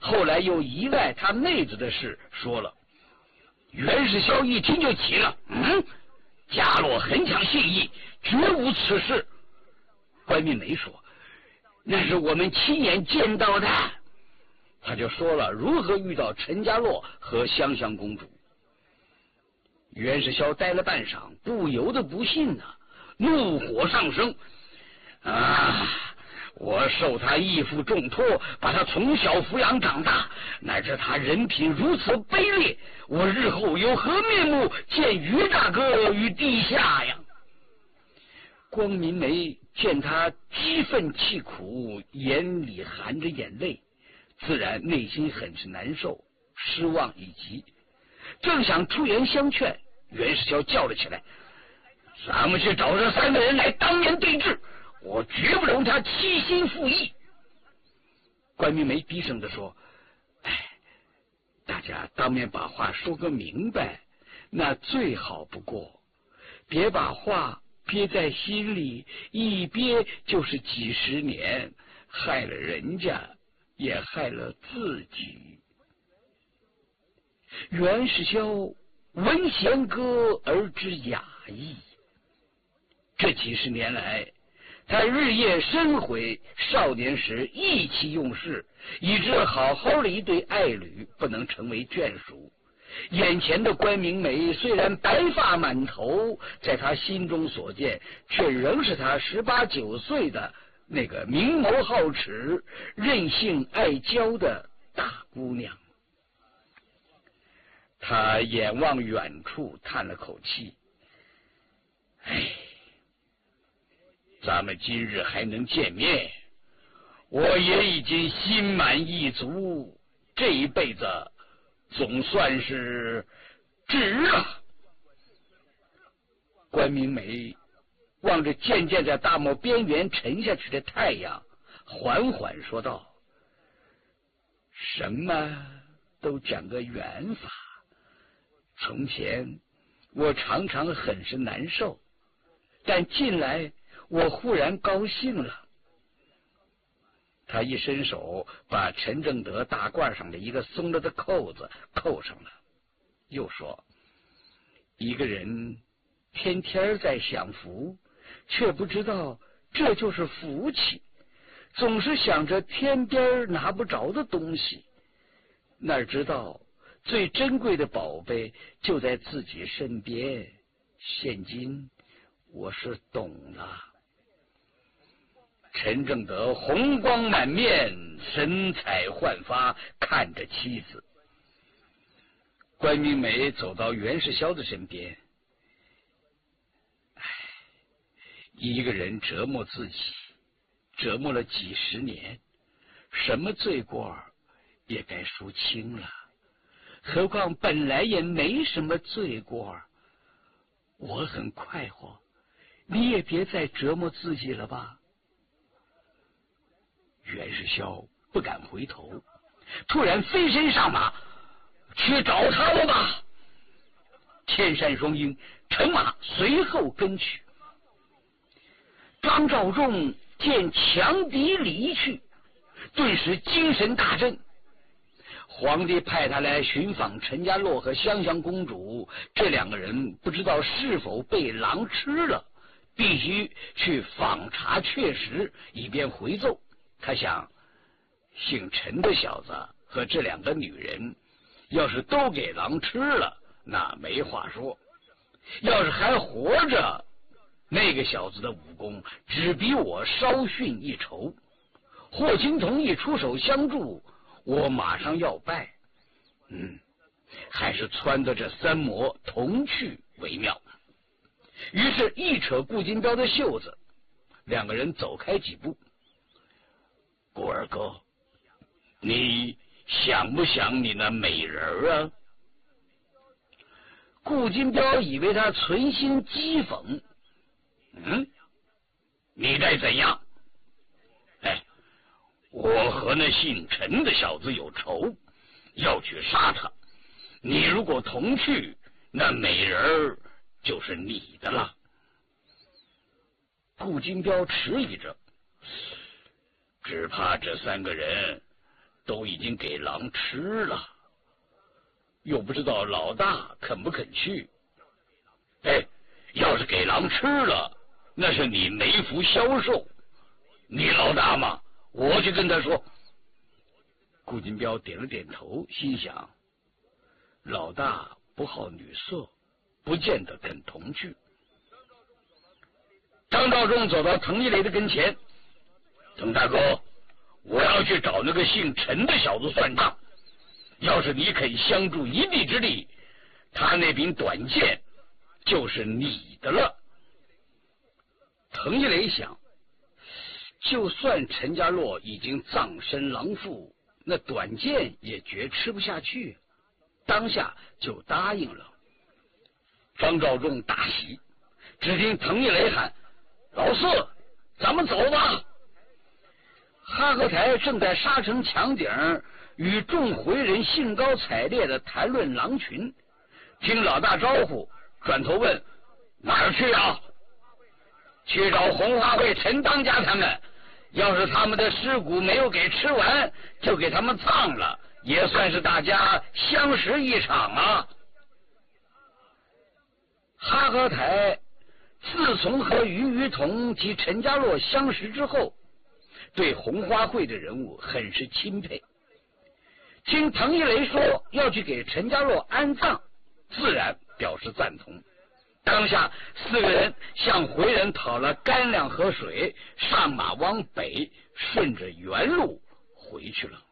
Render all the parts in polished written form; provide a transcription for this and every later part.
后来又遗赖他妹子的事说了。袁世霄一听就急了，家洛很讲信义，绝无此事。关玉梅说，那是我们亲眼见到的。他就说了如何遇到陈家洛和香香公主。袁世霄呆了半晌，不由得不信呢，怒火上升。我受他义父重托，把他从小抚养长大，乃至他人品如此卑劣，我日后有何面目见于大哥与地下呀？光明梅见他激愤气苦，眼里含着眼泪，自然内心很是难受，失望以及正想出言相劝，袁世霄叫了起来，咱们去找这3个人来当面对质，我绝不容他欺心负义。关玉梅低声地说，大家当面把话说个明白，那最好不过，别把话憋在心里，一憋就是几十年，害了人家也害了自己。袁世霄闻弦歌而知雅意，这几十年来，他日夜深悔少年时意气用事，以致好好的一对爱侣不能成为眷属。眼前的关明梅虽然白发满头，在他心中所见却仍是他18、19岁的那个明眸皓齿、任性爱娇的大姑娘。他眼望远处，叹了口气，咱们今日还能见面，我也已经心满意足，这一辈子总算是值了。关明梅望着渐渐在大漠边缘沉下去的太阳，缓缓说道，什么都讲个缘法。从前我常常很是难受，但近来我忽然高兴了。他一伸手把陈正德大褂上的一个松了的扣子扣上了，又说，一个人天天在享福，却不知道这就是福气，总是想着天边拿不着的东西，哪知道最珍贵的宝贝就在自己身边。现今我是懂了。陈正德红光满面，神采焕发，看着妻子。关明梅走到袁世霄的身边，一个人折磨自己，折磨了几十年，什么罪过也该赎清了，何况本来也没什么罪过，我很快活，你也别再折磨自己了吧。袁世霄不敢回头，突然飞身上马，去找他们吧。千山双鹰乘马随后跟去。张召仲见强敌离去，顿时精神大振。皇帝派他来寻访陈家洛和香香公主，这2个人不知道是否被狼吃了，必须去访查确实，以便回奏。他想，姓陈的小子和这2个女人，要是都给狼吃了，那没话说；要是还活着，那个小子的武功只比我稍逊一筹。霍青桐一出手相助，我马上要败。还是撺掇这3魔同去为妙。于是一扯顾金彪的袖子，2个人走开几步。顾二哥，你想不想你那美人啊？顾金彪以为他存心讥讽，你该怎样？我和那姓陈的小子有仇，要去杀他。你如果同去，那美人就是你的了。顾金彪迟疑着，只怕这3个人都已经给狼吃了，又不知道老大肯不肯去。哎，要是给狼吃了，那是你没福消受。你老大吗？我去跟他说。顾金彪点了点头，心想：老大不好女色，不见得肯同去。张召仲走到滕一雷的跟前：滕大哥，我要去找那个姓陈的小子算账，要是你肯相助一臂之力，他那柄短剑就是你的了。滕一雷想，就算陈家洛已经葬身狼腹，那短剑也绝吃不下去，当下就答应了。张召仲大喜，只听滕一雷喊：老四，咱们走吧。哈克台正在沙城墙顶与众回人兴高采烈的谈论狼群，听老大招呼，转头问：哪儿去啊？去找红花会陈当家他们，要是他们的尸骨没有给吃完，就给他们葬了，也算是大家相识一场啊。哈克台自从和于同及陈家洛相识之后，对红花会的人物很是钦佩。听滕一雷说要去给陈家洛安葬，自然表示赞同。当下四个人向回人讨了干粮和水，上马往北，顺着原路回去了。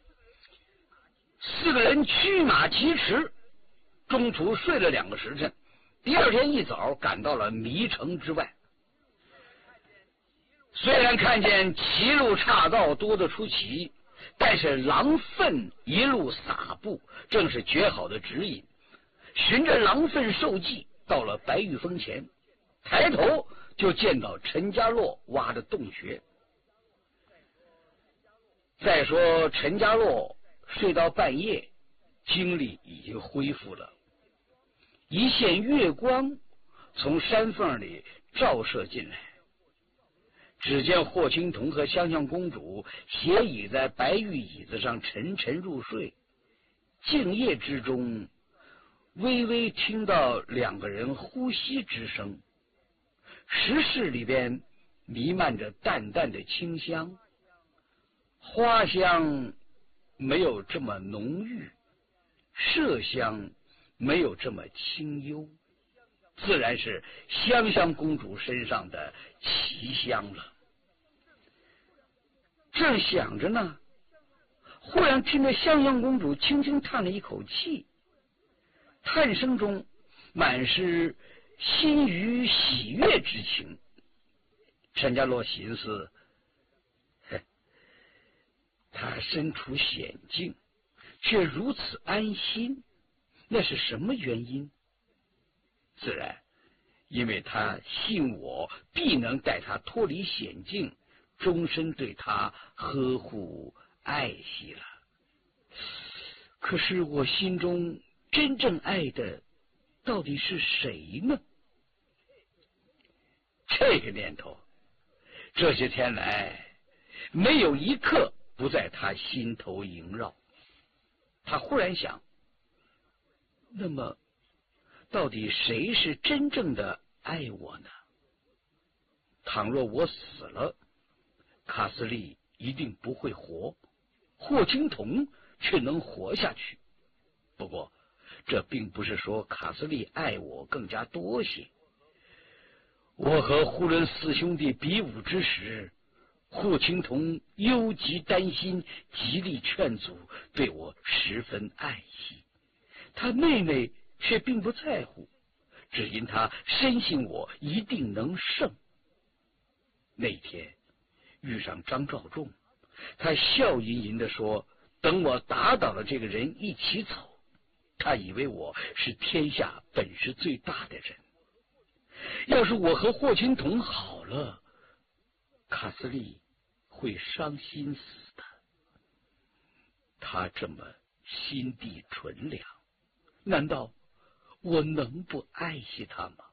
四个人驱马疾驰，中途睡了2个时辰，第二天一早赶到了迷城之外。虽然看见歧路岔道多得出奇，但是狼粪一路撒布，正是绝好的指引。循着狼粪受迹，到了白玉峰前，抬头就见到陈家洛挖的洞穴。再说陈家洛睡到半夜，精力已经恢复了。一线月光从山缝里照射进来，只见霍青桐和香香公主斜倚在白玉椅子上沉沉入睡。静夜之中，微微听到2个人呼吸之声，石室里边弥漫着淡淡的清香，花香没有这么浓郁，麝香没有这么清幽，自然是香香公主身上的奇香了。正想着呢，忽然听着香香公主轻轻叹了一口气，叹声中满是心愉喜悦之情。陈家洛寻思，他身处险境，却如此安心，那是什么原因？自然，因为他信我必能带他脱离险境，终身对他呵护爱惜了。可是我心中真正爱的到底是谁呢？这个念头这些天来没有一刻不在他心头萦绕。他忽然想，那么到底谁是真正的爱我呢？倘若我死了，卡斯利一定不会活，霍青桐却能活下去。不过这并不是说卡斯利爱我更加多些。我和呼伦四兄弟比武之时，霍青桐忧急担心，极力劝阻，对我十分爱惜。他妹妹却并不在乎，只因他深信我一定能胜。那天遇上张召仲，他笑吟吟地说，等我打倒了这个人一起走。他以为我是天下本事最大的人。要是我和霍青桐好了，卡斯利会伤心死的。他这么心地纯良，难道我能不爱惜他吗？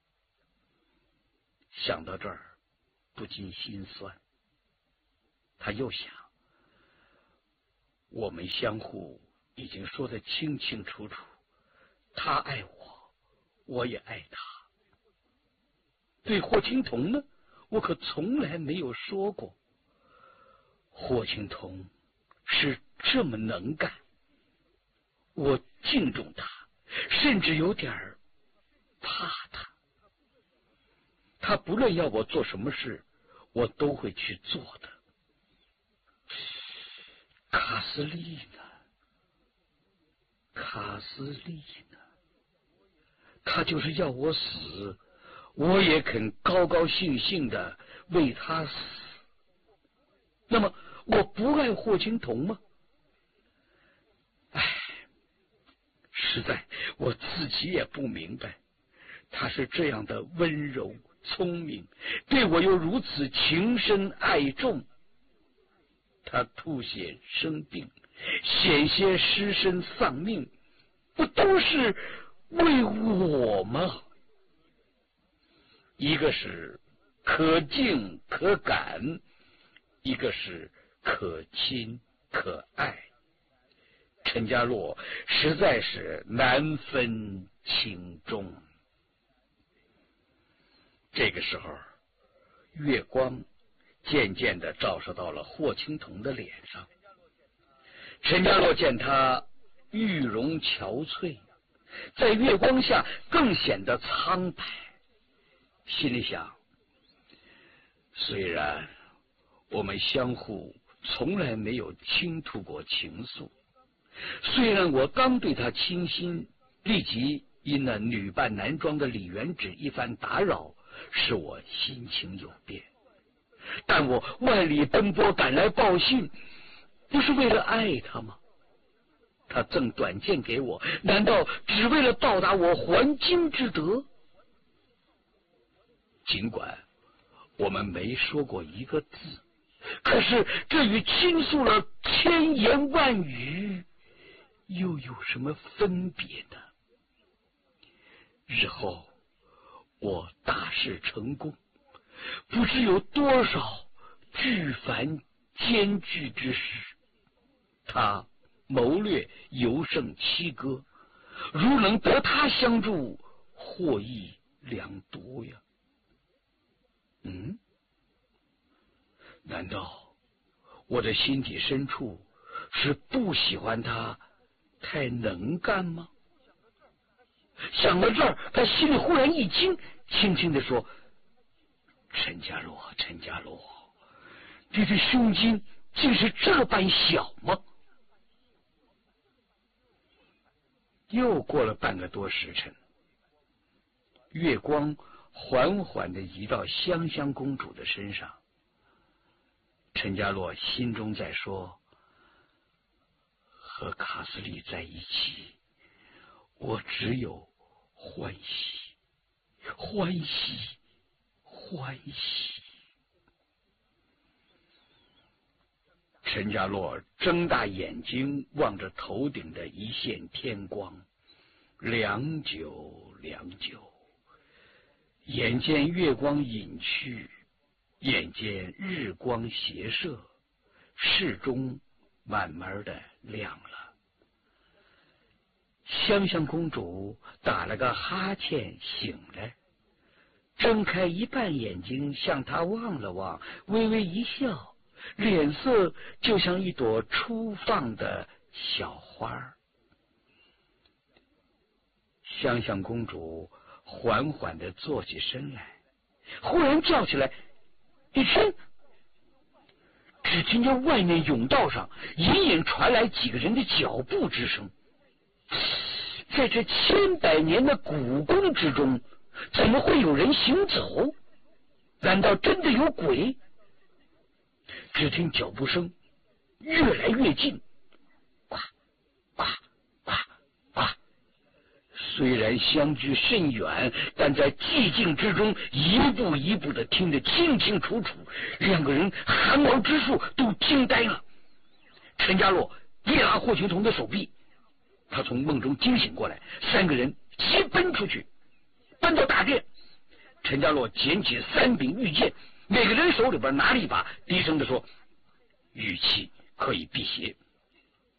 想到这儿，不禁心酸。他又想， 我们相互已经说得清清楚楚，他爱我，我也爱他。对霍青桐呢，我可从来没有说过。霍青桐是这么能干，我敬重他，甚至有点怕他。他不论要我做什么事，我都会去做的。卡斯利呢？卡斯利呢？他就是要我死，我也肯高高兴兴的为他死。那么我不爱霍青桐吗？实在我自己也不明白，他是这样的温柔聪明，对我又如此情深爱重。他吐血生病，险些失身丧命，不都是为我吗？一个是可敬可感，一个是可亲可爱。陈家洛实在是难分轻重。这个时候，月光渐渐地照射到了霍青桐的脸上。陈家洛见他玉容憔悴，在月光下更显得苍白，心里想，虽然我们相互从来没有倾吐过情愫，虽然我刚对他倾心，立即因那女扮男装的李元芷一番打扰，使我心情有变，但我万里奔波赶来报信，不是为了爱他吗？他赠短剑给我，难道只为了报答我还京之德？尽管我们没说过一个字，可是这与倾诉了千言万语又有什么分别呢？日后我大事成功，不知有多少巨繁艰巨之事，他谋略尤胜七哥，如能得他相助，获益良多呀。难道我的心底深处是不喜欢他太能干吗？想到这儿，他心里忽然一惊，轻轻地说：“陈家洛，陈家洛，你的胸襟竟是这般小吗？”又过了半个多时辰，月光缓缓地移到香香公主的身上。陈家洛心中在说：和卡斯利在一起，我只有欢喜，欢喜，欢喜。陈家洛睁大眼睛望着头顶的一线天光，良久良久，眼见月光隐去，眼见日光斜射，室中慢慢的亮了。香香公主打了个哈欠醒来，睁开一半眼睛向他望了望，微微一笑，脸色就像一朵初放的小花。香香公主缓缓地坐起身来，忽然叫起来：“你听！”只听见外面甬道上隐隐传来几个人的脚步之声。在这千百年的古宫之中，怎么会有人行走？难道真的有鬼？只听脚步声越来越近，呱呱呱呱。虽然相距甚远，但在寂静之中一步一步的听得清清楚楚，两个人汗毛直竖，都惊呆了。陈家洛一拉霍青桐的手臂，他从梦中惊醒过来，三个人急奔出去，奔到大殿。陈家洛捡起3柄玉剑，每个人手里边拿了一把，低声的说：“玉器可以辟邪，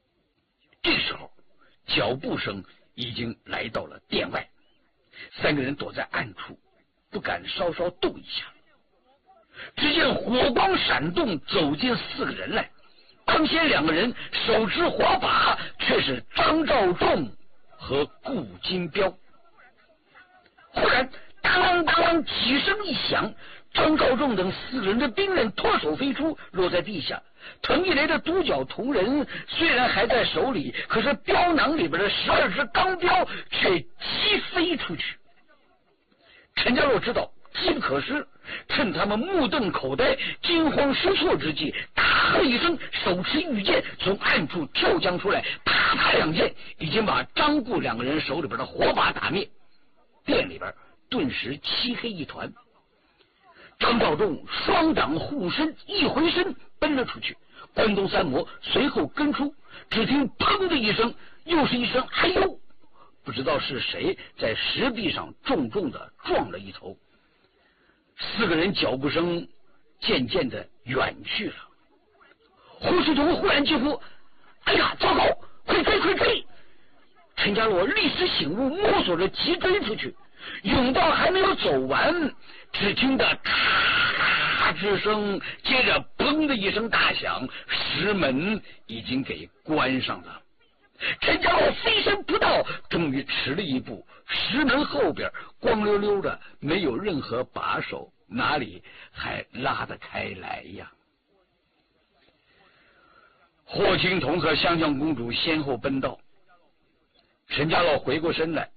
脚步声已经来到了殿外。三个人躲在暗处，不敢稍稍动一下。只见火光闪动，走进四个人来。当先两个人手持火把，却是张召仲和顾金彪。忽然当啷当啷几声一响，张召仲等四个人的兵刃脱手飞出，落在地下。滕一雷的独角铜人虽然还在手里，可是镖囊里边的12支钢镖却击飞出去。陈家洛知道机不可失，趁他们目瞪口呆、惊慌失措之际，大喝一声，手持玉剑从暗处跳将出来，啪啪两剑已经把张顾两个人手里边的火把打灭。殿里边顿时漆黑一团。张召仲双掌护身，一回身奔了出去，关东三魔随后跟出。只听砰的一声，又是一声哎呦，不知道是谁在石壁上重重的撞了一头。四个人脚步声渐渐的远去了。胡世同忽然惊呼：哎呀，糟糕，快追快追！陈家洛立时醒悟，摸索着急追出去。甬道还没有走完，只听得咔之声，接着砰的一声大响，石门已经给关上了。陈家洛飞身不到，终于迟了一步，石门后边光溜溜的，没有任何把手，哪里还拉得开来呀？霍青桐和湘江公主先后奔到，陈家洛回过身来，